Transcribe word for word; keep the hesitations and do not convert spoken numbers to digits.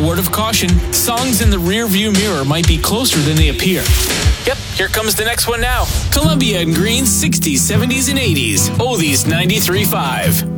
word of caution, songs in the rear-view mirror might be closer than they appear. Yep, here comes the next one now. Columbia and Green's sixties, seventies, and eighties. Oldies ninety-three point five.